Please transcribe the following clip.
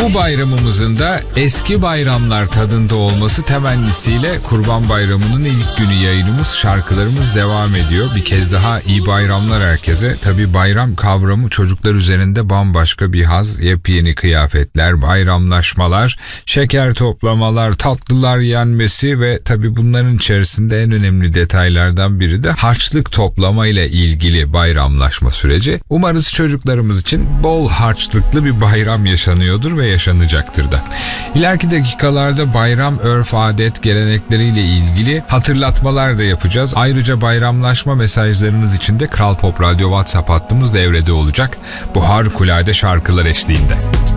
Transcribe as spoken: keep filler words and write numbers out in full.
Bu bayramımızın da eski bayramlar tadında olması temennisiyle Kurban Bayramı'nın ilk günü yayınımız, şarkılarımız devam ediyor. Bir kez daha iyi bayramlar herkese. Tabii bayram kavramı çocuklar üzerinde bambaşka bir haz, yepyeni kıyafetler, bayramlaşmalar, şeker toplamalar, tatlılar yenmesi ve tabii bunların içerisinde en önemli detaylardan biri de harçlık toplama ile ilgili bayramlaşma süreci. Umarız çocuklarımız için bol harçlıklı bir bayram yaşanıyordur ve yaşanacaktır da. İleriki dakikalarda bayram örf, adet, gelenekleriyle ilgili hatırlatmalar da yapacağız. Ayrıca bayramlaşma mesajlarınız için de Kral Pop Radyo WhatsApp hattımız devrede olacak. Bu harikulade şarkılar eşliğinde.